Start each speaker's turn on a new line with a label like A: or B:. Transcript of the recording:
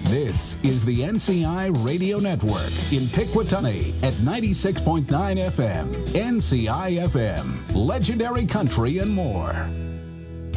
A: This is the NCI Radio Network in Piquatani at 96.9 FM, NCI FM, Legendary Country and more.